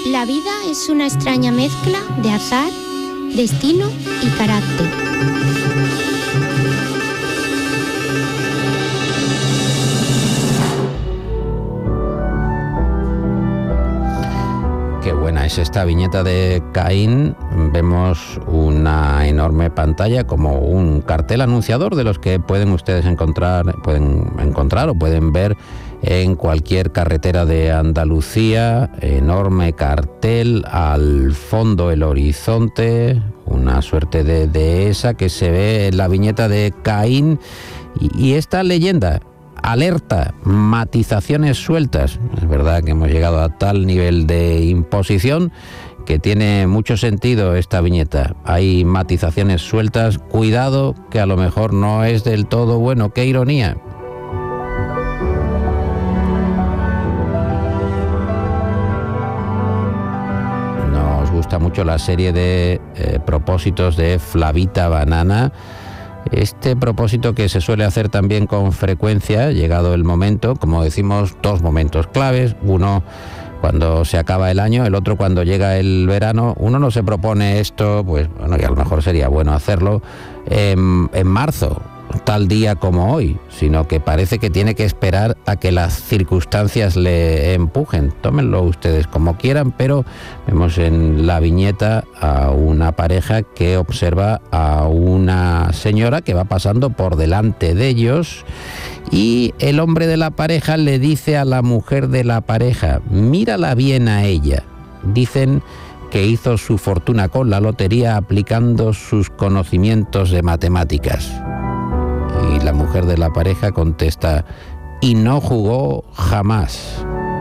La vida es una extraña mezcla de azar, destino y carácter. Qué buena es esta viñeta de Caín. Vemos una enorme pantalla como un cartel anunciador de los que pueden ustedes encontrar o pueden ver en cualquier carretera de Andalucía. Enorme cartel, al fondo el horizonte, una suerte de dehesa que se ve en la viñeta de Caín y esta leyenda: alerta, matizaciones sueltas. Es verdad que hemos llegado a tal nivel de imposición que tiene mucho sentido esta viñeta. Hay matizaciones sueltas, cuidado que a lo mejor no es del todo bueno. ¡Qué ironía! Nos gusta mucho la serie de propósitos de Flavita Banana. Este propósito que se suele hacer también con frecuencia, llegado el momento, como decimos, dos momentos claves: uno cuando se acaba el año, el otro cuando llega el verano. Uno no se propone esto, pues bueno, y a lo mejor sería bueno hacerlo en marzo, tal día como hoy, sino que parece que tiene que esperar a que las circunstancias le empujen. Tómenlo ustedes como quieran, pero vemos en la viñeta a una pareja que observa a una señora que va pasando por delante de ellos y el hombre de la pareja le dice a la mujer de la pareja: mírala bien a ella. Dicen que hizo su fortuna con la lotería aplicando sus conocimientos de matemáticas. Y la mujer de la pareja contesta: y no jugó jamás.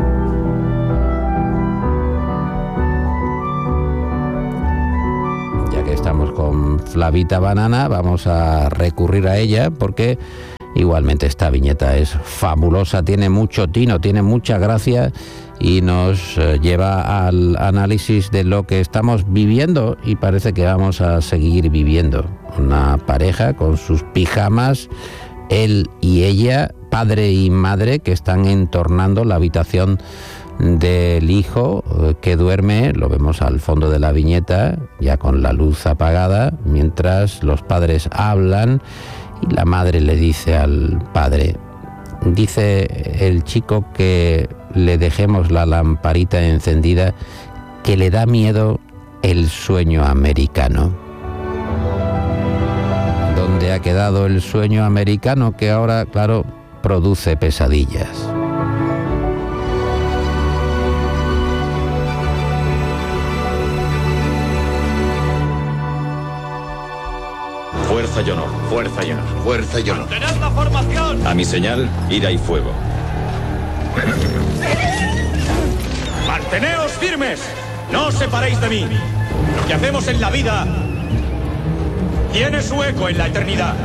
Ya que estamos con Flavita Banana, vamos a recurrir a ella porque igualmente esta viñeta es fabulosa, tiene mucho tino, tiene mucha gracia y nos lleva al análisis de lo que estamos viviendo y parece que vamos a seguir viviendo. Una pareja con sus pijamas, él y ella, padre y madre, que están entornando la habitación del hijo que duerme. Lo vemos al fondo de la viñeta, ya con la luz apagada, mientras los padres hablan y la madre le dice al padre: dice el chico que le dejemos la lamparita encendida, que le da miedo el sueño americano. ¿Dónde ha quedado el sueño americano que ahora, claro, produce pesadillas? Fuerza y honor, fuerza y honor. Fuerza y honor. ¡Mantened la formación! A mi señal, ira y fuego. ¡Manteneos firmes! ¡No os separéis de mí! Lo que hacemos en la vida tiene su eco en la eternidad.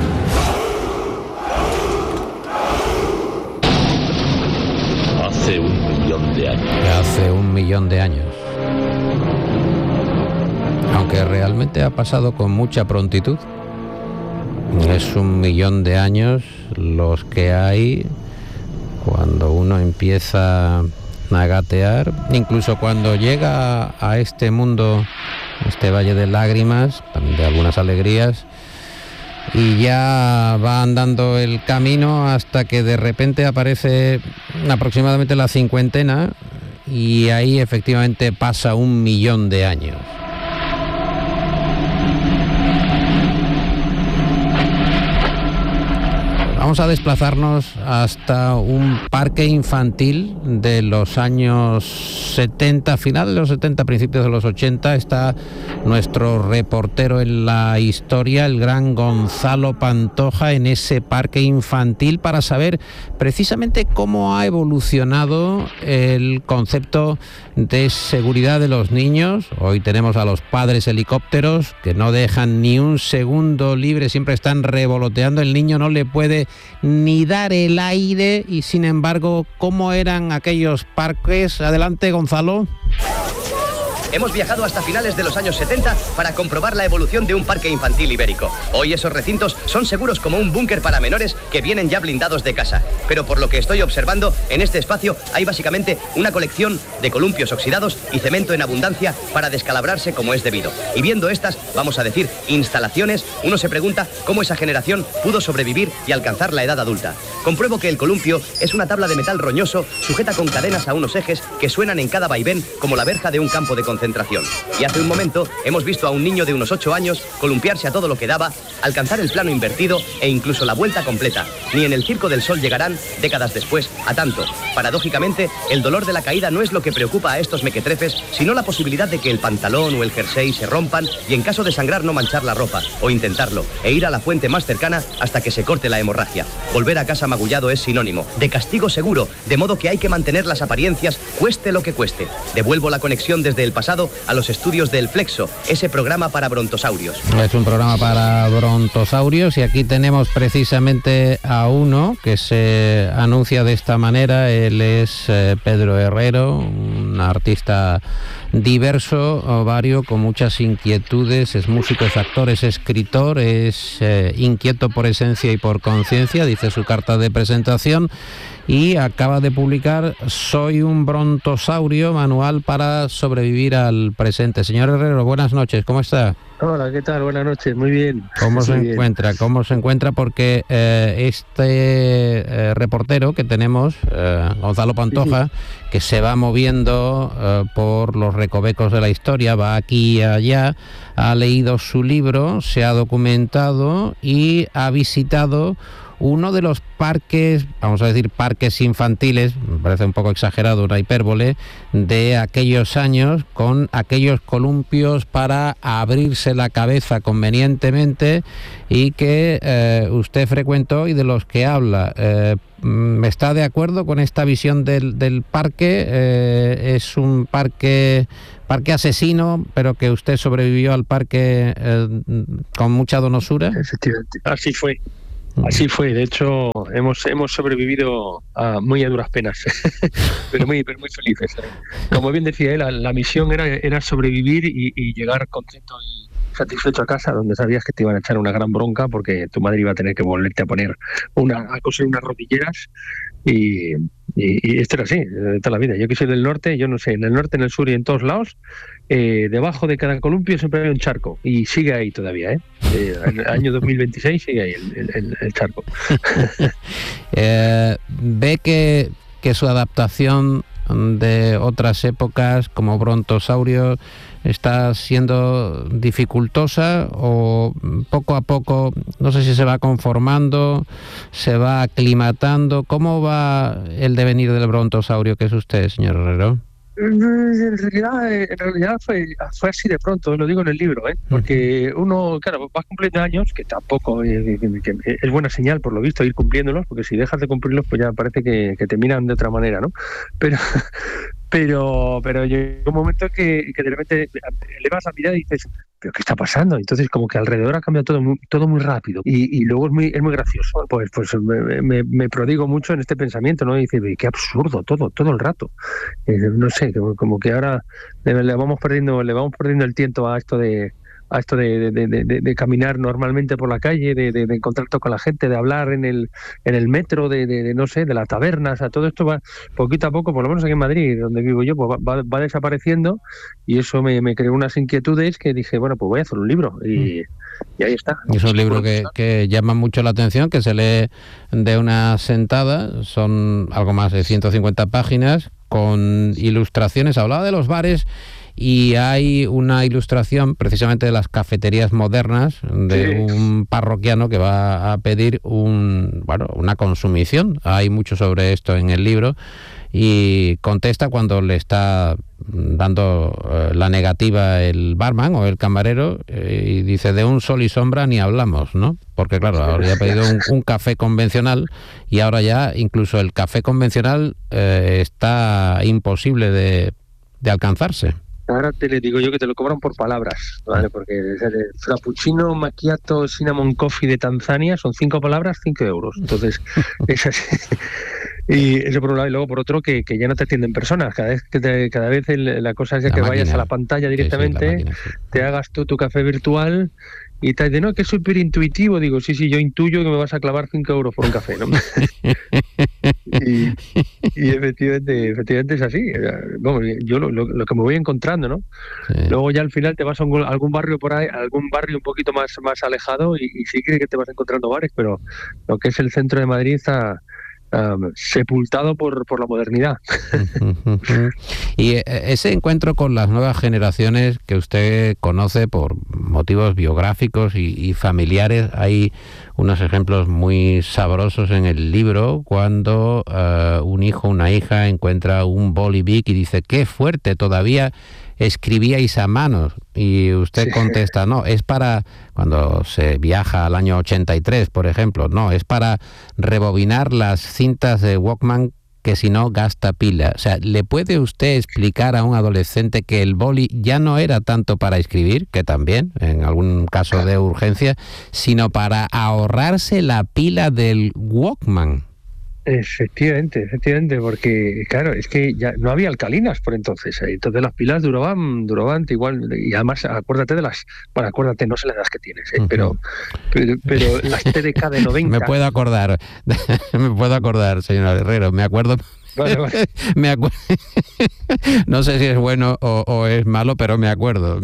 Hace 1.000.000 de años. Hace 1.000.000 de años. Aunque realmente ha pasado con mucha prontitud. Es 1.000.000 de años los que hay cuando uno empieza a gatear, incluso cuando llega a este mundo, este valle de lágrimas, de algunas alegrías, y ya va andando el camino hasta que de repente aparece aproximadamente la cincuentena y ahí efectivamente pasa 1.000.000 de años. Vamos a desplazarnos hasta un parque infantil de los años 70, final de los 70, principios de los 80. Está nuestro reportero en la historia, el gran Gonzalo Pantoja, en ese parque infantil para saber precisamente cómo ha evolucionado el concepto de seguridad de los niños. Hoy tenemos a los padres helicópteros que no dejan ni un segundo libre, siempre están revoloteando, el niño no le puede ni dar el aire y sin embargo, ¿cómo eran aquellos parques? Adelante, Gonzalo. hemos viajado hasta finales de los años 70 para comprobar la evolución de un parque infantil ibérico. Hoy esos recintos son seguros como un búnker para menores que vienen ya blindados de casa. Pero por lo que estoy observando, en este espacio hay básicamente una colección de columpios oxidados y cemento en abundancia para descalabrarse como es debido. Y viendo estas, vamos a decir, instalaciones, uno se pregunta cómo esa generación pudo sobrevivir y alcanzar la edad adulta. Compruebo que el columpio es una tabla de metal roñoso sujeta con cadenas a unos ejes que suenan en cada vaivén como la verja de un campo de concentración. Y hace un momento hemos visto a un niño de unos 8 años columpiarse a todo lo que daba, alcanzar el plano invertido e incluso la vuelta completa. Ni en el Circo del Sol llegarán, décadas después, a tanto. Paradójicamente, el dolor de la caída no es lo que preocupa a estos mequetrefes, sino la posibilidad de que el pantalón o el jersey se rompan y en caso de sangrar no manchar la ropa, o intentarlo, e ir a la fuente más cercana hasta que se corte la hemorragia. Volver a casa magullado es sinónimo de castigo seguro, de modo que hay que mantener las apariencias, cueste lo que cueste. Devuelvo la conexión desde el pasado a los estudios del Flexo, ese programa para brontosaurios. Es un programa para brontosaurios y aquí tenemos precisamente a uno que se anuncia de esta manera. Él es Pedro Herrero, un artista diverso, vario, con muchas inquietudes, es músico, es actor, es escritor, es inquieto por esencia y por conciencia, dice su carta de presentación, y acaba de publicar Soy un brontosaurio, manual para sobrevivir al presente. Señor Herrero, buenas noches, ¿cómo está? Hola, ¿qué tal? Buenas noches, muy bien. ¿Cómo se encuentra? ¿Cómo se encuentra? Porque este reportero que tenemos, Gonzalo Pantoja, que se va moviendo por los recovecos de la historia, va aquí y allá, ha leído su libro, se ha documentado y ha visitado uno de los parques, vamos a decir parques infantiles, me parece un poco exagerado, una hipérbole, de aquellos años, con aquellos columpios para abrirse la cabeza convenientemente y que usted frecuentó y de los que habla. ¿Está de acuerdo con esta visión del parque? ¿Es un parque asesino, pero que usted sobrevivió al parque con mucha donosura? Efectivamente, así fue, de hecho hemos sobrevivido muy a duras penas, pero muy felices. Como bien decía él, la misión era sobrevivir y llegar contento y satisfecho a casa, donde sabías que te iban a echar una gran bronca porque tu madre iba a tener que volverte a poner a coser unas rodilleras y esto era así, de toda la vida. Yo que soy del norte, yo no sé, en el norte, en el sur y en todos lados, debajo de cada columpio siempre hay un charco y sigue ahí todavía, en el año 2026 sigue ahí el charco. ¿Ve que su adaptación de otras épocas como brontosaurio está siendo dificultosa o poco a poco, no sé si se va conformando, se va aclimatando? ¿Cómo va el devenir del brontosaurio que es usted, señor Herrero? En realidad fue así de pronto, lo digo en el libro, porque uno, claro, vas cumpliendo años, que tampoco que es buena señal, por lo visto, ir cumpliéndolos, porque si dejas de cumplirlos, pues ya parece que te miran de otra manera, ¿no? Pero llega un momento que de repente elevas la mirada y dices, ¿pero qué está pasando? Entonces como que alrededor ha cambiado todo muy rápido y luego es muy gracioso. Pues me prodigo mucho en este pensamiento, ¿no? Y dice, qué absurdo todo el rato. No sé, como que ahora le vamos perdiendo el tiento a esto de caminar normalmente por la calle, de contacto con la gente, de hablar en el metro, no sé, de las tabernas. A todo esto va poquito a poco, por lo menos aquí en Madrid, donde vivo yo, pues va desapareciendo, y eso me creó unas inquietudes que dije, bueno, pues voy a hacer un libro y ahí está. Es un libro que llama mucho la atención, que se lee de una sentada, son algo más de 150 páginas, con ilustraciones. Hablaba de los bares y hay una ilustración precisamente de las cafeterías modernas de un parroquiano que va a pedir una consumición. Hay mucho sobre esto en el libro y contesta cuando le está dando la negativa el barman o el camarero y dice, de un sol y sombra ni hablamos, ¿no? Porque claro, habría pedido un café convencional y ahora ya incluso el café convencional está imposible de alcanzarse. Ahora te digo yo que te lo cobran por palabras, ¿vale? Porque el frappuccino, macchiato, cinnamon coffee de Tanzania son 5 palabras, 5 euros. Entonces, es así. Y eso por un lado, y luego por otro que ya no te atienden personas. Cada vez la cosa es que vayas a la pantalla directamente, te hagas tú tu café virtual y te dicen, no, que es súper intuitivo. Digo, sí, yo intuyo que me vas a clavar 5 euros por un café, ¿no? y efectivamente es así. Bueno, yo lo que me voy encontrando, ¿no? Sí. Luego ya al final te vas a algún barrio por ahí, algún barrio un poquito más alejado y sí que te vas encontrando bares, pero lo que es el centro de Madrid está sepultado por la modernidad. Y ese encuentro con las nuevas generaciones que usted conoce por motivos biográficos y familiares, hay unos ejemplos muy sabrosos en el libro cuando un hijo o una hija encuentra un boli Bic y dice, qué fuerte, todavía escribíais a mano, y usted contesta, no, es para, cuando se viaja al año 83, por ejemplo, no, es para rebobinar las cintas de Walkman que si no gasta pila. O sea, ¿le puede usted explicar a un adolescente que el boli ya no era tanto para escribir, que también, en algún caso de urgencia, sino para ahorrarse la pila del Walkman? Efectivamente, porque claro, es que ya no había alcalinas por entonces las pilas duraban igual, y además acuérdate, no sé las edades que tienes, pero las TDK de 90... Me puedo acordar, señor Herrero, me acuerdo... Vale. No sé si es bueno o es malo, pero me acuerdo.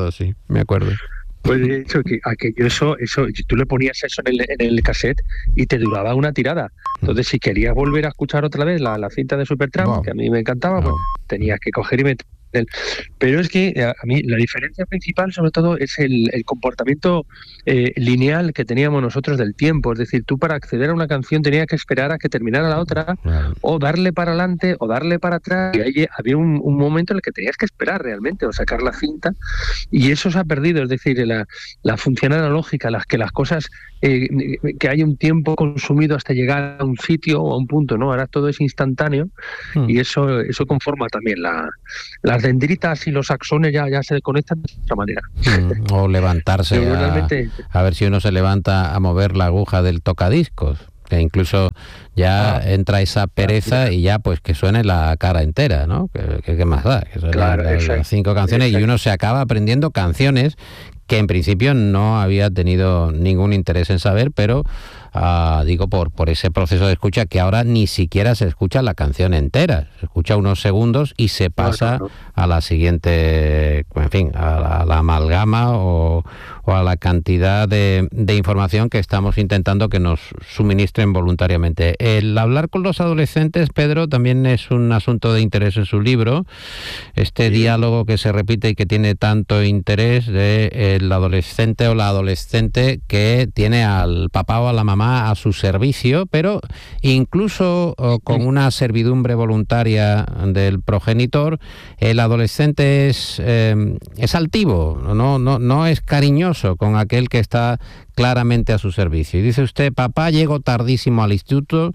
Pues de hecho, que aquello, eso, tú le ponías eso en el cassette y te duraba una tirada. Entonces, si querías volver a escuchar otra vez la cinta de Supertramp, que a mí me encantaba, pues tenías que coger y meter. Pero es que a mí la diferencia principal, sobre todo, es el comportamiento lineal que teníamos nosotros del tiempo. Es decir, tú para acceder a una canción tenías que esperar a que terminara la otra, o darle para adelante o darle para atrás. Y ahí había un momento en el que tenías que esperar realmente, o sacar la cinta, y eso se ha perdido. Es decir, la función analógica, las cosas, que hay un tiempo consumido hasta llegar a un sitio o a un punto, ¿no? Ahora todo es instantáneo, y eso conforma también las dendritas y los axones ya se conectan de otra manera. O levantarse a ver si uno se levanta a mover la aguja del tocadiscos, que incluso ya entra esa pereza y ya pues que suene la cara entera, ¿no? ¿Qué más da? Que las 5 canciones y uno se acaba aprendiendo canciones que en principio no había tenido ningún interés en saber, pero digo por ese proceso de escucha que ahora ni siquiera se escucha la canción entera, se escucha unos segundos y se pasa a la siguiente, en fin, a la amalgama o a la cantidad de información que estamos intentando que nos suministren voluntariamente. El hablar con los adolescentes, Pedro, también es un asunto de interés en su libro, este diálogo que se repite y que tiene tanto interés de el adolescente o la adolescente que tiene al papá o a la mamá a su servicio, pero incluso con una servidumbre voluntaria del progenitor, el adolescente es altivo, no es cariñoso con aquel que está claramente a su servicio. Y dice usted, papá, llego tardísimo al instituto,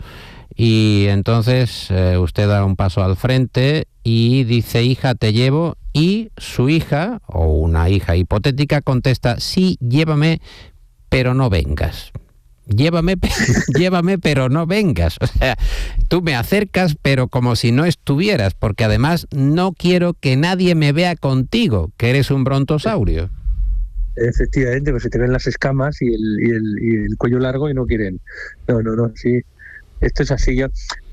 y entonces usted da un paso al frente y dice, hija, te llevo, y su hija, o una hija hipotética, contesta, sí, llévame, pero no vengas. Llévame, pero no vengas. O sea, tú me acercas, pero como si no estuvieras, porque además no quiero que nadie me vea contigo, que eres un brontosaurio. Efectivamente, pues se te ven las escamas y el cuello largo y no quieren. No, sí. Esto es así. Yo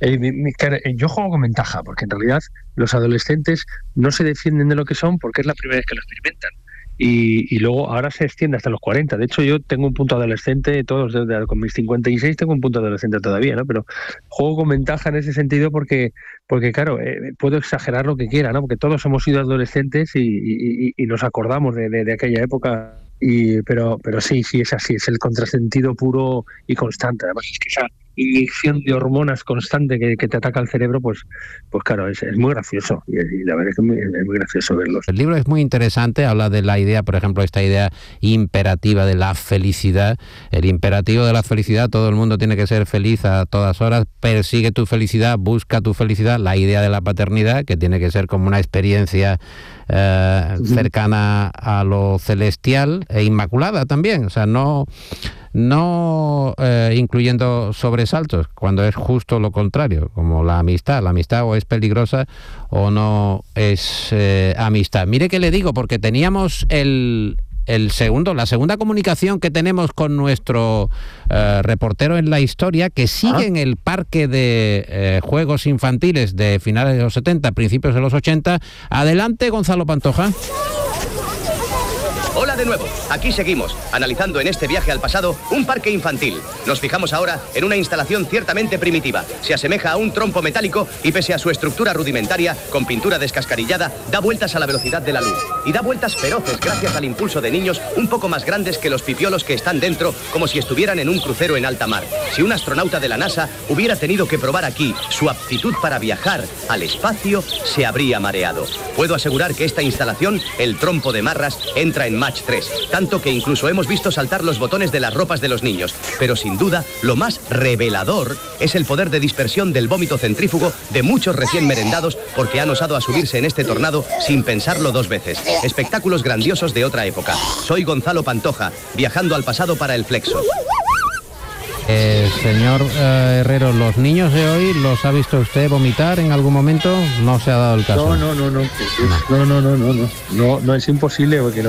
juego con ventaja, porque en realidad los adolescentes no se defienden de lo que son porque es la primera vez que lo experimentan. Y luego ahora se extiende hasta los 40. De hecho, yo tengo un punto adolescente, con mis 56 tengo un punto adolescente todavía, ¿no? Pero juego con ventaja en ese sentido porque claro, puedo exagerar lo que quiera, ¿no? Porque todos hemos sido adolescentes y nos acordamos de aquella época. Pero sí, es así, es el contrasentido puro y constante. Además es que esa inyección de hormonas constante que te ataca al cerebro, pues claro, es muy gracioso, y la verdad es que es muy gracioso verlos. El libro es muy interesante, habla de la idea, por ejemplo, esta idea imperativa de la felicidad. El imperativo de la felicidad, todo el mundo tiene que ser feliz a todas horas, persigue tu felicidad, busca tu felicidad. La idea de la paternidad, que tiene que ser como una experiencia cercana a lo celestial e inmaculada también, o sea, no no incluyendo sobresaltos, cuando es justo lo contrario, como la amistad o es peligrosa o no es amistad. Mire que le digo, porque teníamos la segunda comunicación que tenemos con nuestro reportero en la historia, que sigue en el parque de juegos infantiles de finales de los 70, principios de los 80. Adelante, Gonzalo Pantoja. Hola de nuevo, aquí seguimos, analizando en este viaje al pasado un parque infantil. Nos fijamos ahora en una instalación ciertamente primitiva. Se asemeja a un trompo metálico y pese a su estructura rudimentaria, con pintura descascarillada, da vueltas a la velocidad de la luz. Y da vueltas feroces gracias al impulso de niños un poco más grandes que los pipiolos que están dentro, como si estuvieran en un crucero en alta mar. Si un astronauta de la NASA hubiera tenido que probar aquí su aptitud para viajar al espacio, se habría mareado. Puedo asegurar que esta instalación, el trompo de marras, entra en Match 3, tanto que incluso hemos visto saltar los botones de las ropas de los niños. Pero sin duda, lo más revelador es el poder de dispersión del vómito centrífugo de muchos recién merendados porque han osado a subirse en este tornado sin pensarlo dos veces. Espectáculos grandiosos de otra época. Soy Gonzalo Pantoja, viajando al pasado para el Flexo. Señor Herrero, ¿los niños de hoy los ha visto usted vomitar en algún momento? No se ha dado el caso. No, es imposible porque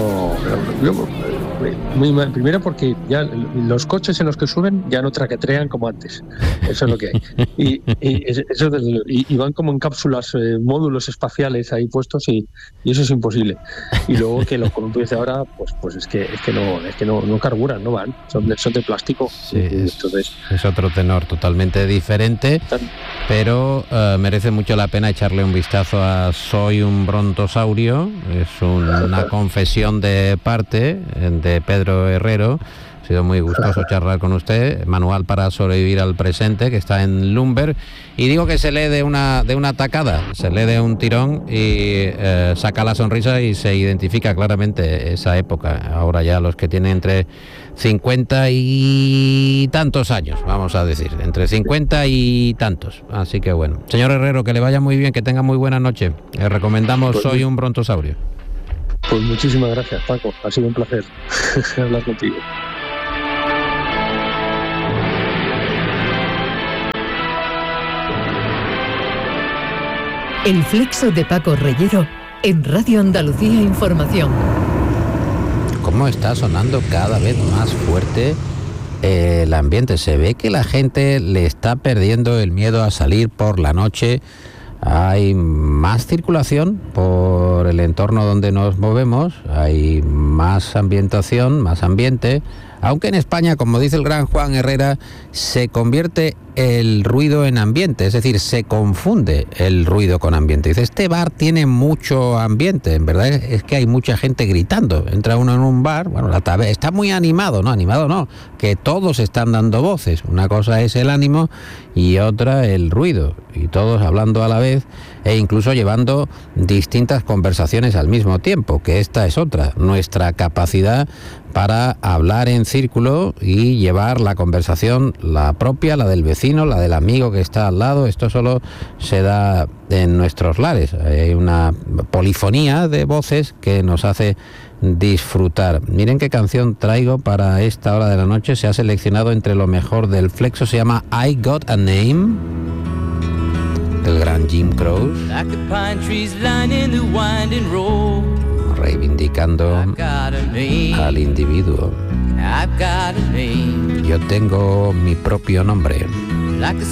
primero porque ya los coches en los que suben ya no traquetrean como antes. Eso es lo que hay. Y van como en cápsulas, módulos espaciales ahí puestos y eso es imposible. Y luego que los columpios de ahora, pues es que no carburan, no van, son de plástico. Sí, es otro tenor totalmente diferente, pero merece mucho la pena echarle un vistazo a Soy un brontosaurio. Es una confesión de parte de Pedro Herrero. Ha sido muy gustoso charlar con usted. Manual para sobrevivir al presente, que está en Lumber. Y digo que se lee de una tacada, se lee de un tirón y saca la sonrisa y se identifica claramente esa época. Ahora ya los que tienen entre 50 y tantos años, vamos a decir, entre 50 y tantos. Así que bueno. Señor Herrero, que le vaya muy bien, que tenga muy buena noche. Le recomendamos Soy un brontosaurio. Pues muchísimas gracias, Paco. Ha sido un placer hablar contigo. El Flexo de Paco Reyero en Radio Andalucía Información. ¿Cómo está sonando cada vez más fuerte el ambiente? Se ve que la gente le está perdiendo el miedo a salir por la noche. Hay más circulación por el entorno donde nos movemos, hay más ambientación, más ambiente, aunque en España, como dice el gran Juan Herrera, se convierte el ruido en ambiente, es decir, se confunde el ruido con ambiente. Dice, este bar tiene mucho ambiente, en verdad es que hay mucha gente gritando. Entra uno en un bar, bueno, está muy animado, que todos están dando voces. Una cosa es el ánimo y otra el ruido, y todos hablando a la vez e incluso llevando distintas conversaciones al mismo tiempo, que esta es otra, nuestra capacidad para hablar en círculo y llevar la conversación, la propia, la del vecino, la del amigo que está al lado. Esto solo se da en nuestros lares. Hay una polifonía de voces que nos hace disfrutar. Miren qué canción traigo para esta hora de la noche. Se ha seleccionado entre lo mejor del Flexo. Se llama I Got a Name, del gran Jim Croce, reivindicando al individuo. Yo tengo mi propio nombre.